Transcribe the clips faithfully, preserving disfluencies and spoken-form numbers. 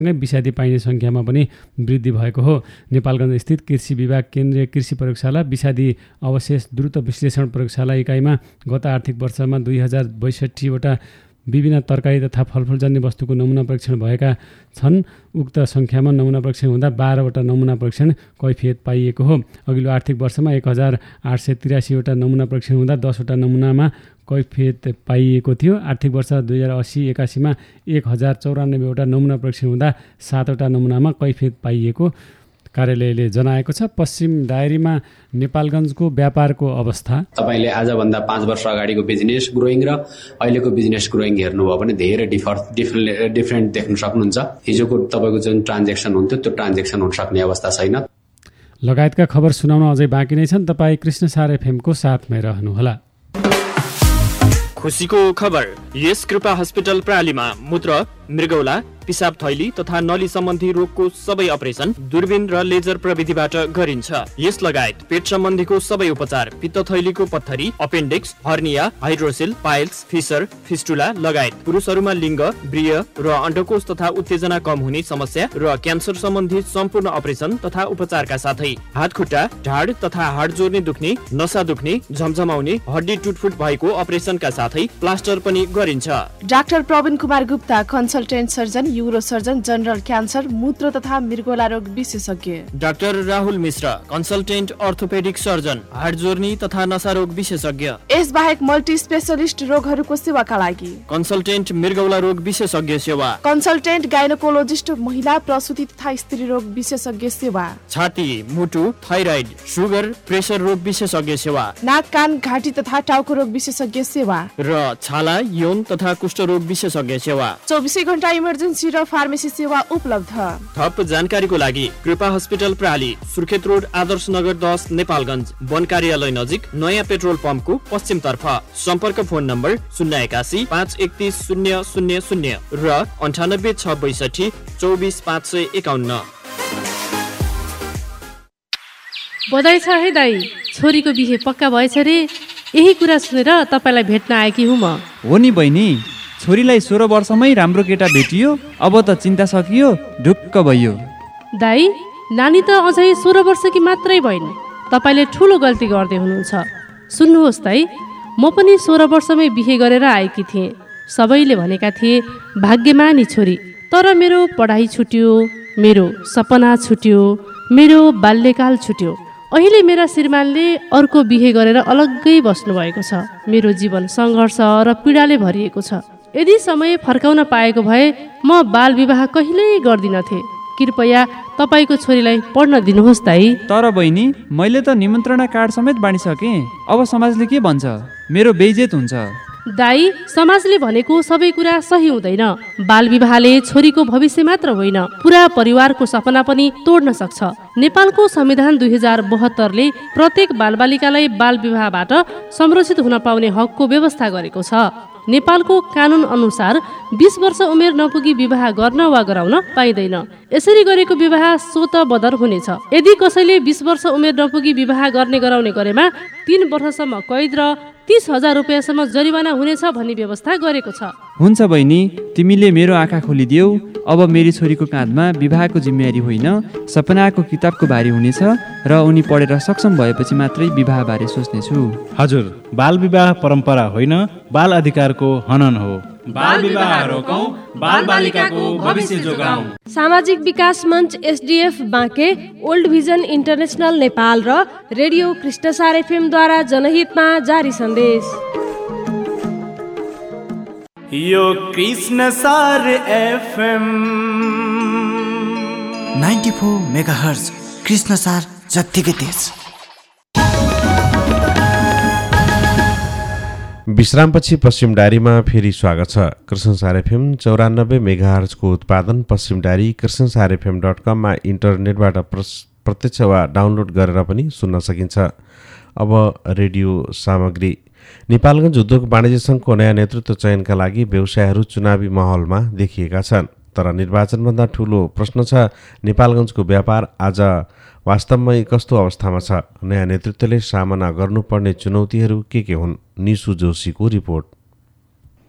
विषादी पाइने सङ्ख्यामा पनि वृद्धि भएको हो। नेपालगञ्ज स्थित कृषि विभाग केन्द्रीय कृषि प्रयोगशाला विषादी अवशेष द्रुत विश्लेषण प्रयोगशाला इकाइमा गत आर्थिक वर्षमा दुई हजार बैसठीवटा विभिन्न तरकारी तथा फलफुलजन्य वस्तुको नमुना परीक्षण भएका छन्। उक्त सङ्ख्यामा नमुना परीक्षण हुँदा बाह्रवटा नमुना परीक्षण कैफियत पाइएको हो। अघिल्लो आर्थिक वर्षमा एक हजार आठ सय तिरासीवटा नमुना परीक्षण हुँदा दसवटा नमुनामा कैफियत पाइएको थियो। आर्थिक वर्ष दुई हजार अस्सी एकासीमा एक हजार चौरानब्बेवटा नमुना परीक्षण हुँदा सातवटा नमुनामा कैफियत पाइएको कार्यालयले जनाएको छ। पश्चिम डायरीमा नेपालगञ्जको व्यापारको अवस्था। तपाईँले आजभन्दा पाँच वर्ष अगाडिको बिजनेस ग्रोइङ र अहिलेको बिजनेस ग्रोइङ हेर्नुभयो भने धेरै डिफर डिफरेन्ट डिफरेन्ट देख्न सक्नुहुन्छ। हिजोको तपाईँको जुन ट्रान्जेक्सन हुन्थ्यो त्यो ट्रान्जेक्सन हुन सक्ने अवस्था छैन। लगायतका खबर सुनाउन अझै बाँकी नै छन्। तपाईँ कृष्णसार एफएमको साथमै रहनुहोला। खुसीको खबर, यस कृपा हस्पिटल प्रालीमा मूत्र, मृगौला, पिसाब थैली तथा नली सम्बन्धी रोगको सबै अपरेसन दूरबीन र लेजर प्रविधिबाट गरिन्छ। यस लगायत पेट सम्बन्धीको सबै उपचार, पित्त थैलीको पत्थरी, appendix, hernia, hydroxyl, piles, fissure, fistula लगायत पुरुषहरूमा लिङ्ग, ब्रिय र अण्डकोष तथा उत्तेजना कम हुने समस्या र क्यान्सर सम्बन्धी सम्पूर्ण अपरेसन तथा उपचारका साथै हात खुट्टा, ढाड तथा हाड जोड्ने दुख्ने, नसा दुख्ने, झमझमाउने, हड्डी टुटफुट भएको अपरेसनका साथै प्लास्टर पनि गरिन्छ। Doctor Praveen Kumar Gupta, consultant surgeon, euro surgeon, general cancer, मूत्र तथा मृगौला रोग विशेषज्ञ। डाक्टर राहुल मिश्र, कन्सल्टेन्ट अर्थोपेडिक सर्जन, हाड जोर्नी तथा नसा रोग विशेषज्ञ। यस बाहेक मल्टी स्पेशलिस्ट रोगहरूको सेवाका लागि कन्सल्टेन्ट मृगौला रोग विशेषज्ञ सेवा, कन्सल्टेन्ट गाइनोकोलोजिस्ट महिला प्रसुति तथा स्त्री रोग विशेषज्ञ सेवा, छाती, मुटु, थाइराइड, सुगर, प्रेसर रोग विशेषज्ञ सेवा, नाक, कान, घाँटी तथा टाउको रोग विशेषज्ञ सेवा र छाला, यौन तथा कुष्ठ रोग विशेषज्ञ सेवा। चौबिसै घण्टा इमर्जेन्सी र फार्मेसी सेवा उपलब्ध। थप जानकारीको लागि कृपा हस्पिटल प्राली, सुर्खेत रोड, आदर्श नगर दस, नेपालगञ्ज, वन कार्यालय नजिक, नयाँ पेट्रोल पम्पको पश्चिमतर्फ। सम्पर्क फोन नम्बर शून्य एकासी पाँच एकतिस शून्य शून्य शून्य र अन्ठानब्बे छ बैसठी चौबिस पाँच सय एकाउन्न। बधाई छ है दाई, छोरीको बिहे पक्का भएछ रे। यही कुरा सुनेर तपाईँलाई भेट्न आएकी हुँ म। हो नि बहिनी, छोरीलाई सोह्र वर्षमै राम्रो केटा भेटियो, अब त चिन्ता सकियो, ढुक्क भयो। दाई, नानी त अझै सोह्र वर्षकी मात्रै भइन्, तपाईँले ठुलो गल्ती गर्दै हुनुहुन्छ। सुन्नुहोस् दाई, म पनि सोह्र वर्षमै बिहे गरेर आएकी थिएँ। सबैले भनेका थिए भाग्यमानी छोरी, तर मेरो पढाइ छुट्यो, मेरो सपना छुट्यो, मेरो बाल्यकाल छुट्यो। अहिले मेरा श्रीमानले अर्को बिहे गरेर अलग्गै बस्नुभएको छ। मेरो जीवन सङ्घर्ष र पीडाले भरिएको छ। यदि समय फर्काउन पाएको भए म बाल विवाह कहिल्यै गर्दिनथे। कृपया तपाईँको छोरीलाई पढ्न दिनुहोस् दाई। तर बहिनी, मैले त निमन्त्रणा कार्ड समेत बाँडिसकेँ, अब समाजले के भन्छ? मेरो बेइज्जत हुन्छ। दाई, समाजले भनेको सबै कुरा सही हुँदैन। बाल विवाहले छोरीको भविष्य मात्र होइन, पुरा परिवारको सपना पनि तोड्न सक्छ। नेपालको संविधान दुई हजार बहत्तरले प्रत्येक बालबालिकालाई बाल विवाहबाट संरक्षित हुन पाउने हकको व्यवस्था गरेको छ। नेपालको कानुन अनुसार बीस वर्ष उमेर नपुगी विवाह गर्न वा गराउन पाइँदैन। यसरी गरेको विवाह स्वत बदर हुनेछ। यदि कसैले बीस वर्ष उमेर नपुगी विवाह गर्ने गराउने गरेमा तीन वर्षसम्म कैद र तीस हजार रुपियाँसम्म जरिवाना हुनेछ भन्ने व्यवस्था गरेको छ। हुन्छ बहिनी, तिमीले मेरो आँखा खोलिदियौ। अब मेरी छोरीको काँधमा विवाहको जिम्मेवारी होइन, सपनाको किताबको भारी हुनेछ र उनी पढेर सक्षम भएपछि मात्रै विवाहबारे सोच्नेछु। हजुर, बाल विवाह परम्परा होइन, बाल अधिकारको हनन हो। बाल विवाह रोकौं, बाल बालिकाको भविष्य जोगाऊं। सामाजिक विकास मञ्च SDF Banke, old vision international Nepal र रेडियो कृष्णसार एफएमद्वारा जनहितमा जारी सन्देश। यो Krishnasar FM ninety four megahertz, Krishnasar जत्तिकै तेज। विश्रामपछि पश्चिम डायरीमा फेरि स्वागत छ। कृष्णसार एफएम चौरानब्बे मेगाहर्जको उत्पादन पश्चिम डायरी कृष्णसार एफएम डट कममा इन्टरनेटबाट प्रत्यक्ष वा डाउनलोड गरेर पनि सुन्न सकिन्छ। अब रेडियो सामग्री। नेपालगञ्ज उद्योग वाणिज्य सङ्घको नयाँ नेतृत्व चयनका लागि व्यवसायहरू चुनावी माहौलमा देखिएका छन्। तर निर्वाचनभन्दा ठुलो प्रश्न छ नेपालगञ्जको व्यापार आज वास्तवमै कस्तो अवस्थामा छ? नयाँ नेतृत्वले सामना गर्नुपर्ने चुनौतीहरू के के हुन्? निशु जोशीको रिपोर्ट।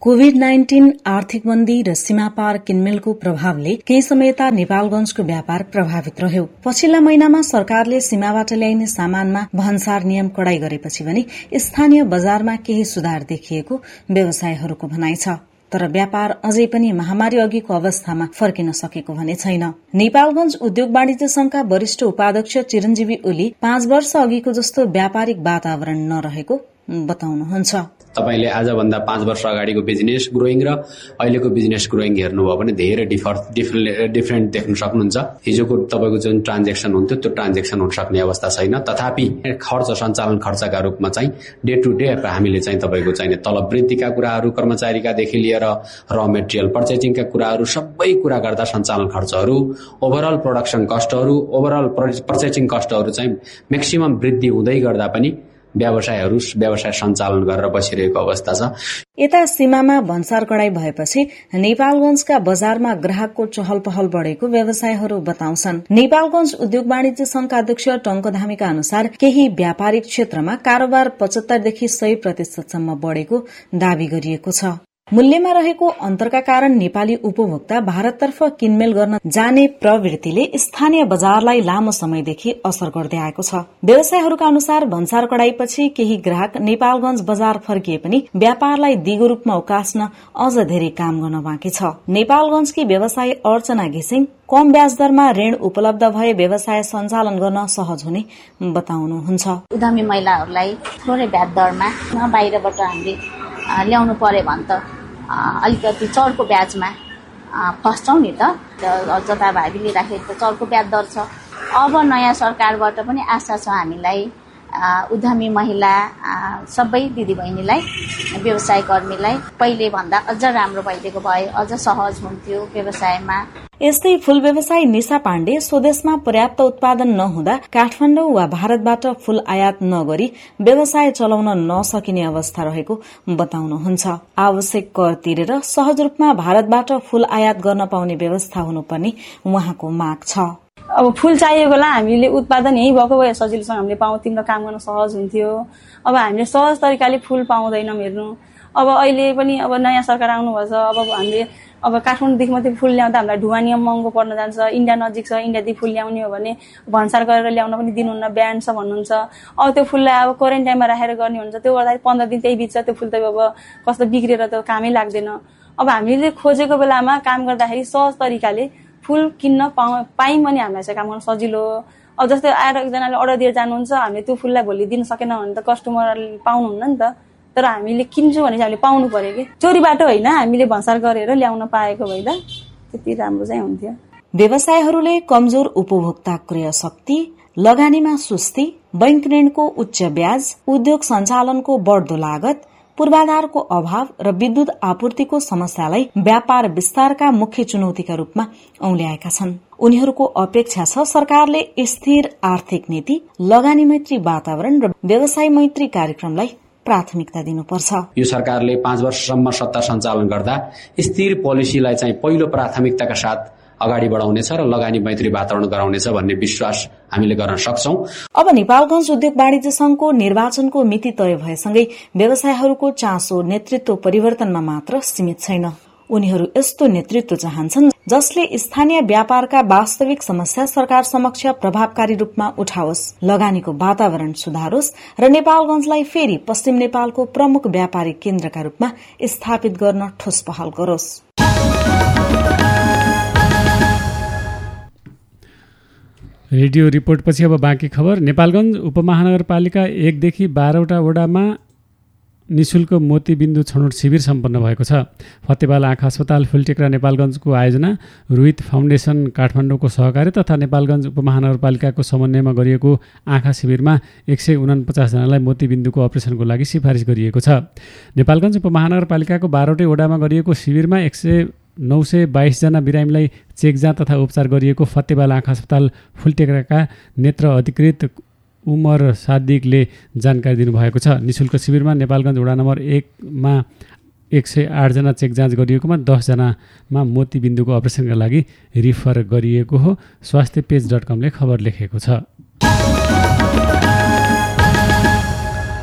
कोभिड नाइन्टीन आर्थिक मन्दी र सीमापार किनमेलको प्रभावले केही समयता नेपालगंजको व्यापार प्रभावित रह्यो। पछिल्ला महिनामा सरकारले सीमाबाट ल्याइने सामानमा भन्सार नियम कडाई गरेपछि भने स्थानीय बजारमा केही सुधार देखिएको व्यवसायीहरूको भनाइ छ। तर व्यापार अझै पनि महामारी अघिको अवस्थामा फर्किन सकेको भने छैन। नेपालगंज उद्योग वाणिज्य संघका वरिष्ठ उपाध्यक्ष चिरञ्जीवी ओली पाँच वर्ष अघिको जस्तो व्यापारिक वातावरण नरहेको बताउनुहुन्छ। तपाईले आजभन्दा पाँच वर्ष अगाडिको बिजनेस ग्रोइङ र अहिलेको बिजनेस ग्रोइङ हेर्नुभयो भने धेरै डिफरेन्ट देख्न सक्नुहुन्छ। हिजोको तपाईँको जुन ट्रान्जेक्सन हुन्थ्यो त्यो ट्रान्जेक्सन हुन सक्ने अवस्था छैन। तथापि खर्च सञ्चालन खर्चका रूपमा चाहिँ डे टु डे हामीले चाहिँ तपाईँको चाहिँ तलब वृद्धिका कुराहरू, कर्मचारीकादेखि लिएर र मेटेरियल पर्चेजिङका कुराहरू सबै कुरा गर्दा सञ्चालन खर्चहरू, ओभरअल प्रोडक्सन कस्टहरू, ओभरअल पर्चेजिङ कस्टहरू चाहिँ म्याक्सिमम वृद्धि हुँदै गर्दा पनि व्यवसायहरू व्यवसाय सञ्चालन गरेर बसिरहेको अवस्था छ। यता सीमामा भन्सार कडाई भएपछि नेपालगंजका बजारमा ग्राहकको चहल पहल बढ़ेको व्यवसायहरू बताउँछन्। नेपालगंज उद्योग वाणिज्य संघका अध्यक्ष टंक धामीका अनुसार केही व्यापारिक क्षेत्रमा कारोबार पचहत्तरदेखि सय प्रतिशतसम्म बढ़ेको दावी गरिएको छ। मूल्यमा रहेको अन्तरका कारण नेपाली उपभोक्ता भारततर्फ किनमेल गर्न जाने प्रवृत्तिले स्थानीय बजारलाई लामो समयदेखि असर गर्दै आएको छ। व्यवसायहरूका अनुसार भन्सार कडाईपछि केही ग्राहक नेपालगंज बजार फर्किए पनि व्यापारलाई दिगो रूपमा उकास्न अझ धेरै काम गर्न बाँकी छ। नेपालगंजकी व्यवसायी अर्चना घिसिङ कम ब्याज दरमा ऋण उपलब्ध भए व्यवसाय सञ्चालन गर्न सहज हुने बताउनुहुन्छ। उद्यमी महिलाहरूलाई थोरै ब्याज दरमा बाहिरबाट हामीले ल्याउनु पर्यो भने त अलिकति चर्को ब्याजमा फस्छौँ नि त। जता हामीले राखेको त चर्को ब्याज दर छ। अब नयाँ सरकारबाट पनि आशा छ हामीलाई उद्यमी महिला सबै दिदीबहिनीलाई, व्यवसाय कर्मीलाई पहिले भन्दा अझ राम्रो भइदिएको भए अझ सहज हुन्थ्यो व्यवसायमा। यस्तै फूल व्यवसायी निशा पाण्डे स्वदेशमा पर्याप्त उत्पादन नहुँदा काठमाडौँ वा भारतबाट फूल आयात नगरी व्यवसाय चलाउन नसकिने अवस्था रहेको बताउनुहुन्छ। आवश्यक कर तिरेर सहज रूपमा भारतबाट फूल आयात गर्न पाउने व्यवस्था हुनुपर्ने उहाँको माग छ। अब फूल चाहिएको बेला हामीले उत्पादन यही भएको भए सजिलोसँग हामीले पाउँथ्यौँ र काम गर्न सहज हुन्थ्यो। अब हामीले सहज तरिकाले फूल पाउँदैनौँ। हेर्नु अब अहिले पनि अब नयाँ सरकार आउनुभएको छ। अब हामीले अब काठमाडौँदेखि मात्रै फूल ल्याउँदा हामीलाई ढुवानी महँगो पर्न जान्छ। इन्डिया नजिक छ, इन्डियादेखि फूल ल्याउने हो भने भन्सार गरेर ल्याउन पनि दिनुहुन्न, ब्यान्ड छ भन्नुहुन्छ। अब त्यो फूललाई अब क्वारेन्टाइनमा राखेर गर्ने हुन्छ, त्यो गर्दाखेरि पन्ध्र दिन त्यही बित्छ। त्यो फूल त अब कस्तो बिग्रेर त कामै लाग्दैन। अब हामीले खोजेको बेलामा काम गर्दाखेरि सहज तरिकाले फूल किन्न पायौँ भने हामीलाई चाहिँ काम गर्न सजिलो। अब जस्तै आएर एकजनाले अर्डर दिएर जानुहुन्छ, हामीले त्यो फूललाई भोलि दिन सकेन भने त कस्टमरले पाउनुहुन्न नि त। तर हामीले किन्छौँ भने चाहिँ हामीले पाउनु पर्यो कि चोरी बाटो होइन, हामीले भन्सार गरेर ल्याउन पाएको भए त त्यति राम्रो चाहिँ हुन्थ्यो। व्यवसायहरूले कमजोर उपभोक्ता क्रय शक्ति, लगानीमा सुस्ती, बैंक ऋणको उच्च ब्याज, उद्योग सञ्चालनको बढ्दो लागत, पूर्वाधारको अभाव र विद्युत आपूर्तिको समस्यालाई व्यापार विस्तारका मुख्य चुनौतीका रूपमा औल्याएका छन्। उनीहरूको अपेक्षा छ सरकारले स्थिर आर्थिक नीति, लगानी मैत्री वातावरण र व्यवसाय मैत्री कार्यक्रमलाई प्राथमिकता दिनुपर्छ। यो सरकारले पाँच वर्षसम्म सत्ता सञ्चालन गर्दा स्थिर पोलिसीलाई चाहिँ पहिलो प्राथमिकताका साथ अगाडि बढाउनेछ र लगानी मैत्री वातावरण गराउनेछ भन्ने विश्वास हामीले गर्न सक्छौं। अब नेपालगंज उद्योग वाणिज्य संघको निर्वाचनको मिति तय भएसँगै व्यवसायहरूको चासो नेतृत्व परिवर्तनमा मात्र सीमित छैन। उनीहरू यस्तो नेतृत्व चाहन्छन् जसले स्थानीय व्यापारका वास्तविक समस्या सरकार समक्ष प्रभावकारी रूपमा उठाओस्, लगानीको वातावरण सुधारोस् र नेपालगंजलाई फेरि पश्चिम नेपालको प्रमुख व्यापारिक केन्द्रका रूपमा स्थापित गर्न ठोस पहल गरोस्। रेडियो रिपोर्टपछि अब बाँकी खबर। नेपालगञ्ज उपमहानगरपालिका एकदेखि बाह्रवटा वडामा निशुल्क मोतीबिन्दु छनौट शिविर सम्पन्न भएको छ। फतेबाल आँखा अस्पताल फुलटेक्रा नेपालगञ्जको आयोजना, रोहित फाउन्डेसन काठमाडौँको सहकारी तथा नेपालगञ्ज उपमहानगरपालिकाको समन्वयमा गरिएको आँखा शिविरमा एक सय उनपचासजनालाई मोतीबिन्दुको अपरेसनको लागि सिफारिस गरिएको छ। नेपालगञ्ज उपमहानगरपालिकाको बाह्रवटै वडामा गरिएको शिविरमा एक सय नौ सय बाइसजना बिरामीलाई चेकजाँच तथा उपचार गरिएको फतेबाल आँखा अस्पताल फुलटेक्राका नेत्र अधिकृत उमर सादिकले जानकारी दिनुभएको छ। निशुल्क शिविरमा नेपालगञ्ज वडा नम्बर एकमा एक सय आठजना चेक जाँच गरिएकोमा दसजनामा मोतीबिन्दुको अपरेसनका लागि रिफर गरिएको हो। स्वास्थ्य पेज डट कमले खबर लेखेको छ।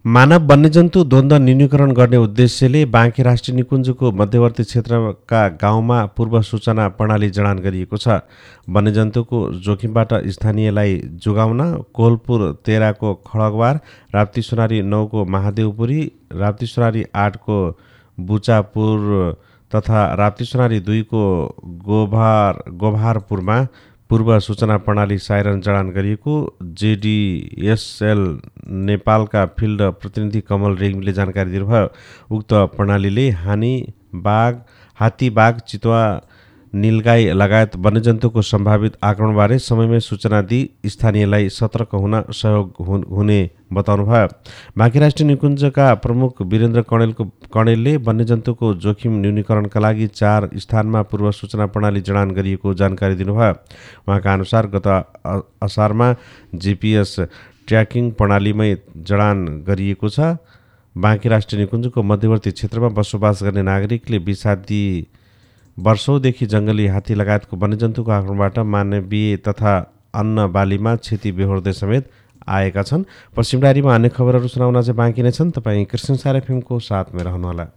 मानव वन्यजन्तु द्वन्द्व न्यूनीकरण गर्ने उद्देश्यले बाँके राष्ट्रिय निकुञ्जको मध्यवर्ती क्षेत्रका गाउँमा पूर्व सूचना प्रणाली जडान गरिएको छ। वन्यजन्तुको जोखिमबाट स्थानीयलाई जोगाउन कोलपुर तेह्रको खडगवार, राप्ती सोनारी नौको महादेवपुरी, राप्ती सोनारी आठको बुचापुर तथा राप्ती सोनारी दुईको गोभार गोभारपुरमा पूर्व सूचना प्रणाली साइरन जडान गरिएको जेडिएसएल नेपालका फिल्ड प्रतिनिधि कमल रेग्मीले जानकारी दिनुभयो। उक्त प्रणालीले हानी बाघ हात्ती बाघ चितुवा नीलगाई लगायत वन्यजन्तुको सम्भावित आक्रमणबारे समयमै सूचना दिई स्थानीयलाई सतर्क हुन सहयोग हुने बताउनुभयो। बाँके राष्ट्रिय निकुञ्जका प्रमुख वीरेन्द्र कणेलको कणेलले वन्यजन्तुको जोखिम न्यूनीकरणका लागि चार स्थानमा पूर्व सूचना प्रणाली जडान गरिएको जानकारी दिनुभयो। उहाँका अनुसार गत असारमा जिपिएस ट्र्याकिङ प्रणालीमै जडान गरिएको छ। बाँके राष्ट्रिय निकुञ्जको मध्यवर्ती क्षेत्रमा बसोबास गर्ने नागरिकले विषादी वर्षौंदेखि जङ्गली हात्ती लगायतको वन्यजन्तुको आक्रमणबाट मानवीय तथा अन्न बालीमा क्षति बेहोर्दै समेत आएका छन्। पश्चिम डायरीमा अन्य खबरहरू सुनाउन चाहिँ बाँकी नै छन्। तपाईँ कृष्णसार एफएमको साथमा रहनुहोला।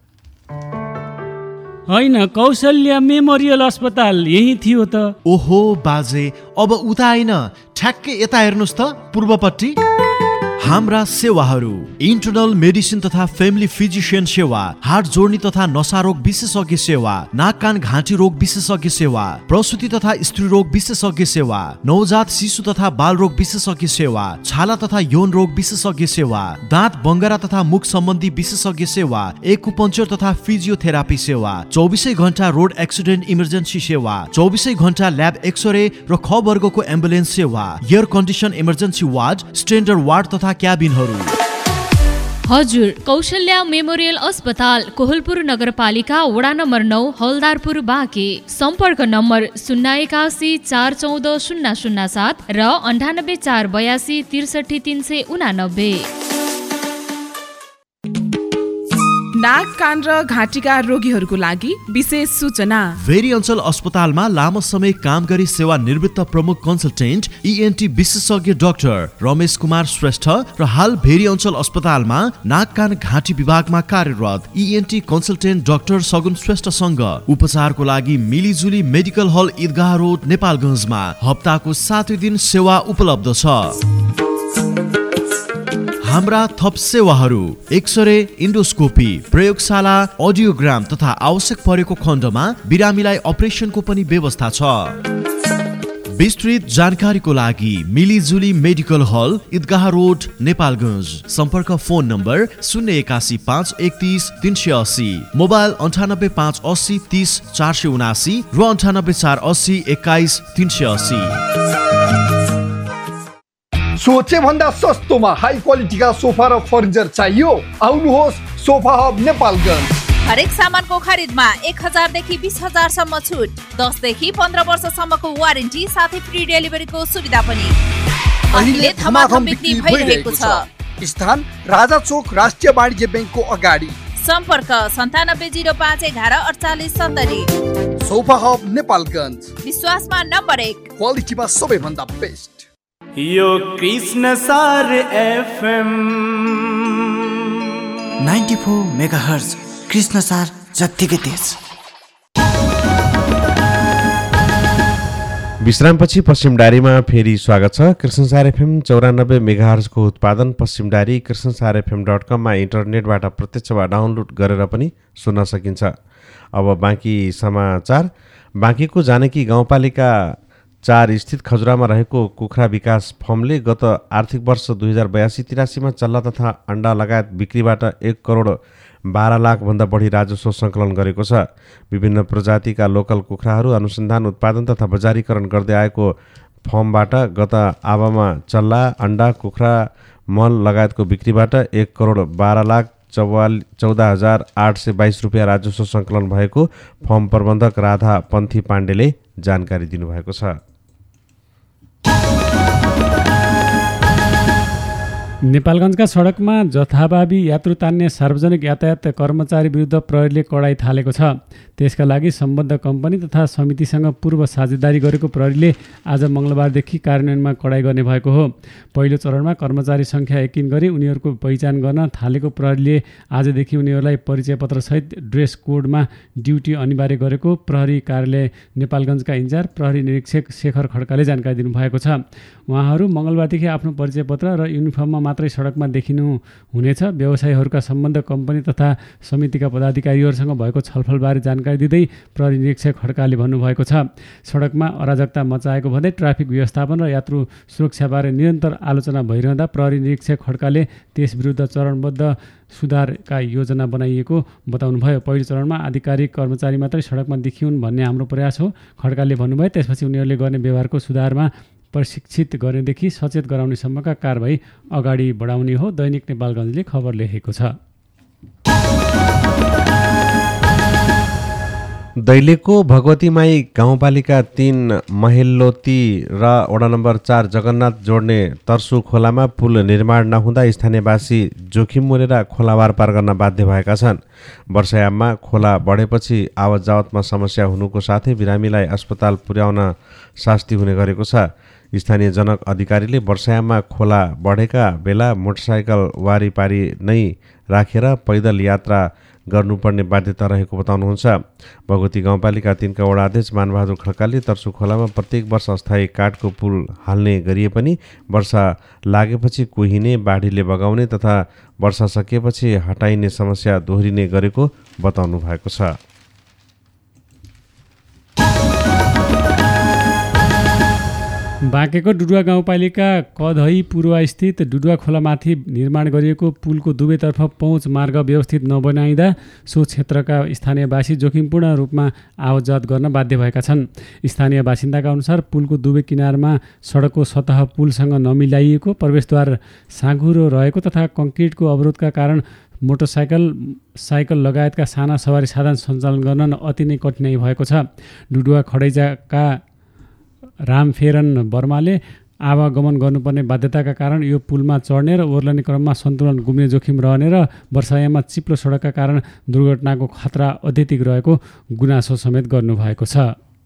होइन, कौशल्या मेमोरियल अस्पताल यही थियो त। ओहो बाजे, अब उता आइन, ठ्याक्कै यता हेर्नुहोस् त, पूर्वपट्टि। हाम्रा सेवाहरू इन्टरनल मेडिसिन तथा फैमिली फिजिशियन सेवा, हार्ट जोड्नी तथा नशा रोग विशेषज्ञ सेवा, नाक कान घाँटी रोग विशेषज्ञ सेवा, प्रसुति तथा स्त्री रोग विशेषज्ञ सेवा, नवजात शिशु तथा बाल रोग विशेषज्ञ सेवा, छाला तथा यौन रोग विशेषज्ञ सेवा, दाँत बङ्गरा तथा मुख सम्बन्धी विशेषज्ञ सेवा, एक्युपंक्चर तथा फिजियोथेरापी सेवा, चौबिसै घण्टा रोड एक्सिडेन्ट इमर्जेन्सी सेवा, चौबिसै घण्टा ल्याब एक्सरे र ख वर्गको एम्बुलेन्स सेवा, air condition emergency ward, standard ward तथा क्याबिनहरू। हजुर, कौशल्या मेमोरियल अस्पताल कोहलपुर नगरपालिका वडा नम्बर नौ हलदारपुर बाँके। सम्पर्क नम्बर शून्य एकासी चार चौध शून्य शून्य सात र अन्ठानब्बे चार बयासी त्रिसठी तीन सय उनानब्बे। नाक कान र घाँटीका रोगीहरूको लागि विशेष सूचना। भेरी अञ्चल अस्पतालमा लामो समय काम गरी सेवा निवृत्त प्रमुख कन्सल्टेन्ट इएनटी विशेषज्ञ डाक्टर रमेश कुमार श्रेष्ठ र हाल भेरी अञ्चल अस्पतालमा नाक कान घाँटी विभागमा कार्यरत इएनटी कन्सल्टेन्ट डाक्टर सगुन श्रेष्ठसँग उपचारको लागि मिलिजुली मेडिकल हल ईदगाह रोड नेपालगञ्जमा हप्ताको सातै दिन सेवा उपलब्ध छ। हाम्रा थप सेवाहरू एक्सरे, इन्डोस्कोपी, प्रयोगशाला, अडियोग्राम तथा आवश्यक परेको खण्डमा बिरामीलाई अपरेसनको पनि व्यवस्था छ। विस्तृत जानकारीको लागि मिलिजुली मेडिकल हल ईदगाह रोड नेपालगञ्ज। सम्पर्क फोन नम्बर शून्य एकासी पाँच एकतिस तीन सय अस्सी, मोबाइल अन्ठानब्बे पाँच अस्सी तीस चार सय उनासी र अन्ठानब्बे चार अस्सी एक्काइस तीन सय अस्सी। सोचे भन्दा सस्तोमा हाई क्वालिटीका सोफा र फर्निचर चाहियो? आउनुहोस् सोफा हब नेपालगञ्ज। हरेक सामानको खरिदमा एक हजारदेखि बिस हजारसम्म छुट, दसदेखि पन्ध्र वर्षसम्मको वारेन्टी साथै फ्री डेलिभरीको सुविधा पनि। अहिले धमाधम बिक्री भइरहेको छ। स्थान राजा चोक राष्ट्रिय वाणिज्य ब्याङ्कको अगाडि। सम्पर्क सन्तानब्बे जिरो पाँच एघार अडचालिस सत्तरी। सोफा हब नेपालगञ्ज, विश्वासमा नम्बर एक, क्वालिटीमा सबैभन्दा बेस्ट। यो Krishnasar FM ninety four megahertz, Krishnasar जत्तिकै तेज। विश्रामपछि पश्चिम डायरीमा फेरि स्वागत छ। कृष्णसार एफएम चौरानब्बे मेगाहर्जको उत्पादन पश्चिम डायरी कृष्णसार एफएम डट कममा इन्टरनेटबाट प्रत्यक्ष वा डाउनलोड गरेर पनि सुन्न सकिन्छ। अब बाँकी समाचार। बाँकीको जानकी गाउँपालिका चार स्थित खजुरामा रहेको कुखुरा विकास फर्मले गत आर्थिक वर्ष दुई हजार बयासी तिरासीमा चल्ला तथा अण्डा लगायत बिक्रीबाट एक करोड बाह्र लाखभन्दा बढी राजस्व सङ्कलन गरेको छ। विभिन्न प्रजातिका लोकल कुखुराहरू अनुसन्धान, उत्पादन तथा बजारीकरण गर्दै आएको फर्मबाट गत आवामा चल्ला, अण्डा, कुखुरा मल लगायतको बिक्रीबाट एक करोड बाह्र लाख चौवाल चौध हजार आठ सय बाइस रुपियाँ राजस्व सङ्कलन भएको फर्म प्रबन्धक राधा पन्थी पाण्डेले जानकारी दिनुभएको छ। नेपालगञ्जका सडकमा जथाभावी यात्रु तान्ने सार्वजनिक यातायात कर्मचारी विरुद्ध प्रहरीले कडाई थालेको छ। त्यसका लागि सम्बद्ध कम्पनी तथा समितिसँग पूर्व साझेदारी गरेको प्रहरीले आज मङ्गलबारदेखि कार्यान्वयनमा कडाई गर्ने भएको हो। पहिलो चरणमा कर्मचारी सङ्ख्या एकिन गरी उनीहरूको पहिचान गर्न थालेको प्रहरीले आजदेखि उनीहरूलाई परिचय पत्रसहित ड्रेस कोडमा ड्युटी अनिवार्य गरेको प्रहरी कार्यालय नेपालगञ्जका इन्चार्ज प्रहरी निरीक्षक शेखर खड्काले जानकारी दिनुभएको छ। उहाँहरू मङ्गलबारदेखि आफ्नो परिचय पत्र र युनिफर्ममा मात्रै सडकमा देखिनु हुनेछ। व्यवसायीहरूका सम्बन्ध कम्पनी तथा समितिका पदाधिकारीहरूसँग भएको छलफलबारे जानकारी दिँदै प्रहरी निरीक्षक खड्काले भन्नुभएको छ। सडकमा अराजकता मचाएको भन्दै ट्राफिक व्यवस्थापन र यात्रु सुरक्षाबारे निरन्तर आलोचना भइरहँदा प्रहरी निरीक्षक खड्काले त्यस विरुद्ध चरणबद्ध सुधारका योजना बनाइएको बताउनुभयो। पहिलो चरणमा आधिकारिक कर्मचारी मात्रै सडकमा देखिउन् भन्ने हाम्रो प्रयास हो, खड्काले भन्नुभयो। त्यसपछि उनीहरूले गर्ने व्यवहारको सुधारमा प्रशिक्षित गर्नेदेखि सचेत गराउनेसम्मका कारबाही अगाडि बढाउने हो। दैनिक नेपालगञ्जले खबर लेखेको छ। दैलेखको भगवतीमाई गाउँपालिका तीन महेल्लोती र वडा नम्बर चार जगन्नाथ जोड्ने तर्सु खोलामा पुल निर्माण नहुँदा स्थानीयवासी जोखिम मोलेर खोला वार पार गर्न बाध्य भएका छन्। वर्षायाममा खोला बढेपछि आवत जावतमा समस्या हुनुको साथै बिरामीलाई अस्पताल पुर्याउन शास्ति हुने गरेको छ। स्थानीय जनक अधिकारीले वर्षायाममा खोला बढेका बेला मोटरसाइकल वारीपारी नै राखेर पैदल यात्रा गर्नुपर्ने बाध्यता रहेको बताउनुहुन्छ। भगवती गाउँपालिका तीनका वडा अध्यक्ष मानबहादुर खड्काले तर्सु खोलामा प्रत्येक वर्ष अस्थायी काठको पुल हाल्ने गरिए पनि वर्षा लागेपछि कुहिने, बाढीले बगाउने तथा वर्षा सकिएपछि हटाइने समस्या दोहोरिने गरेको बताउनु भएको छ। बाँकेको डुडुवा गाउँपालिका कधई पूर्वस्थित डुडुवा खोलामाथि निर्माण गरिएको पुलको दुवैतर्फ पहुँच मार्ग व्यवस्थित नबनाइँदा सो क्षेत्रका स्थानीयवासी जोखिमपूर्ण रूपमा आवतजावत गर्न बाध्य भएका छन्। स्थानीय बासिन्दाका अनुसार पुलको दुवै किनारमा सडकको सतह पुलसँग नमिलाइएको, प्रवेशद्वार साँघुरो रहेको तथा कङ्क्रिटको अवरोधका कारण मोटरसाइकल साइकल लगायतका साना सवारी साधन सञ्चालन गर्न अति नै कठिनाइ भएको छ। डुडुवा खडैजाका रामफेरन वर्माले आवागमन गर्नुपर्ने बाध्यताका कारण यो पुलमा चढ्ने र ओर्लने क्रममा सन्तुलन गुम्ने जोखिम रहने र वर्षायाममा चिप्लो सडकका कारण दुर्घटनाको खतरा अत्यधिक रहेको गुनासो समेत गर्नुभएको छ।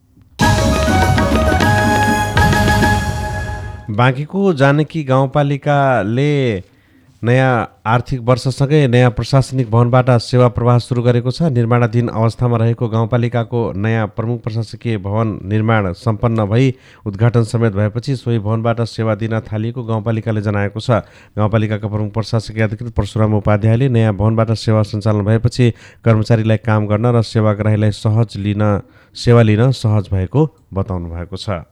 बाँकीको जानकी गाउँपालिकाले नयाँ आर्थिक वर्षसँगै नयाँ प्रशासनिक भवनबाट सेवा प्रवाह सुरु गरेको छ। निर्माणाधीन अवस्थामा रहेको गाउँपालिकाको नयाँ प्रमुख प्रशासकीय भवन निर्माण सम्पन्न भई उद्घाटन समेत भएपछि सोही भवनबाट सेवा दिन थालिएको गाउँपालिकाले जनाएको छ। गाउँपालिकाका प्रमुख प्रशासकीय अधिकृत परशुराम उपाध्यायले नयाँ भवनबाट सेवा सञ्चालन भएपछि कर्मचारीलाई काम गर्न र सेवाग्राहीलाई सहज लिन सेवा लिन सहज भएको बताउनु भएको छ।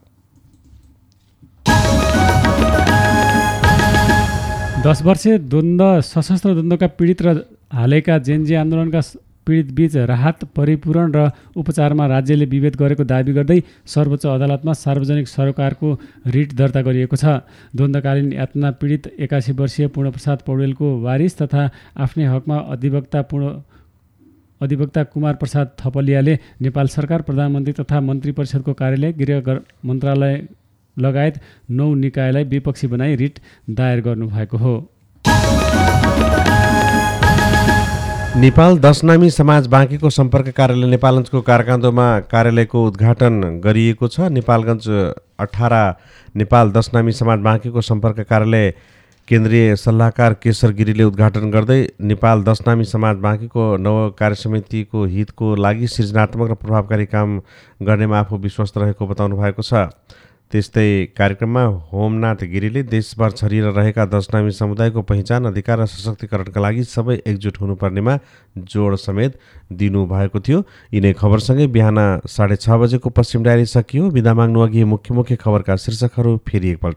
दस वर्षे द्वन्द्व सशस्त्र द्वन्द्वका पीडित र हालैका जेनजी आन्दोलनका पीडित बीच राहत परिपूरण र उपचारमा राज्यले विभेद गरेको दाबी गर्दै सर्वोच्च अदालतमा सार्वजनिक सरोकारको रिट दर्ता गरिएको छ। द्वन्द्वकालीन यातना पीडित एकासी वर्षीय पूर्णप्रसाद पौडेलको वारिस तथा आफ्नै हकमा अधिवक्ता पूर्ण अधिवक्ता कुमार प्रसाद थपलियाले नेपाल सरकार, प्रधानमन्त्री तथा मन्त्री परिषदको कार्यालय, गृह मन्त्रालय लगायत नौ निकायलाई विपक्षी बनाई रिट दायर गर्नुभएको हो। नेपाल दस नामी समाज बाँकीको सम्पर्क कार्यालय नेपालगञ्जको कारकान्दोमा कार्यालयको उद्घाटन गरिएको छ। नेपालगञ्ज अठार नेपाल दस नामी समाज बाँकीको सम्पर्क कार्यालय केन्द्रीय सल्लाहकार केशर गिरीले उद्घाटन गर्दै नेपाल दस नामी समाज बाँकीको नव कार्यसमितिको हितको लागि सृजनात्मक र प्रभावकारी काम गर्नेमा आफू विश्वस्त रहेको बताउनु भएको छ। त्यस्तै कार्यक्रममा होमनाथ गिरीले देशभर छरिएर रहेका दस नामी समुदायको पहिचान, अधिकार र सशक्तिकरणका लागि सबै एकजुट हुनुपर्नेमा जोड समेत दिनुभएको थियो। यिनै खबरसँगै बिहान साढे छ बजेको पश्चिम डायरी सकियो। बिदा माग्नु अघि मुख्य मुख्य खबरका शीर्षकहरू फेरि एकपल्ट।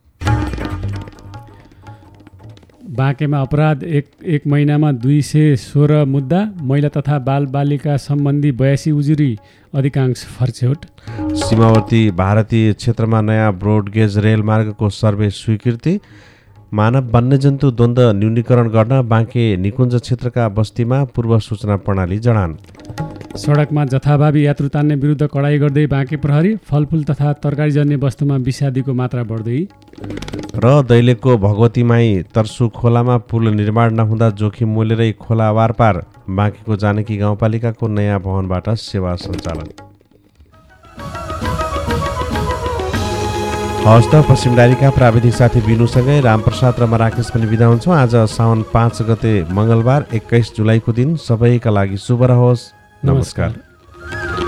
बाँकेमा अपराध एक एक महिनामा दुई सय सोह्र मुद्दा, महिला तथा बाल बालिका सम्बन्धी बयासी उजुरी, अधिकांश फर्छौट। सीमावर्ती भारतीय क्षेत्रमा नयाँ ब्रोडगेज रेलमार्गको सर्वे स्वीकृति। मानव वन्यजन्तु द्वन्द्व न्यूनीकरण गर्न बाँके निकुञ्ज क्षेत्रका बस्तीमा पूर्व सूचना प्रणाली जडान। सडकमा जथाभावी यात्रु तान्ने विरुद्ध कडाई गर्दै बाँके प्रहरी, फलफुल तथा तरकारीजन्य वस्तुमा विषादीको मात्रा बढ्दै। र दैलेखको भगवतीमाई तर्सु खोलामा पुल निर्माण नहुँदा जोखिम मोलेरै खोला वारपार बाँकेको जानकी गाउँपालिकाको नयाँ भवनबाट सेवा सञ्चालन। हवस् त, पश्चिम डायरीका प्राविधिक साथी बिनुसँगै रामप्रसाद र म राकेश पनि बिदा हुन्छौँ। आज साउन पाँच गते मङ्गलबार एक्काइस जुलाईको दिन सबैका लागि शुभ रहोस्। नमस्कार।